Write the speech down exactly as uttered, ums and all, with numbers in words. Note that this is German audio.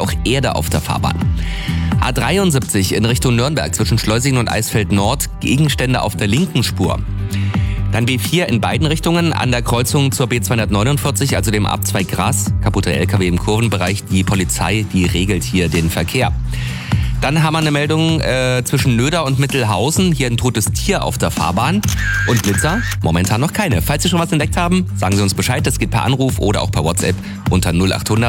auch Erde auf der Fahrbahn. A dreiundsiebzig in Richtung Nürnberg zwischen Schleusingen und Eisfeld Nord, Gegenstände auf der linken Spur. Dann B vier in beiden Richtungen an der Kreuzung zur B zweihundertneunundvierzig, also dem Abzweig Gras. Kaputter L K W im Kurvenbereich. Die Polizei, die regelt hier den Verkehr. Dann haben wir eine Meldung äh, zwischen Nöder und Mittelhausen. Hier ein totes Tier auf der Fahrbahn. Und Blitzer? Momentan noch keine. Falls Sie schon was entdeckt haben, sagen Sie uns Bescheid. Das geht per Anruf oder auch per WhatsApp unter null acht hundert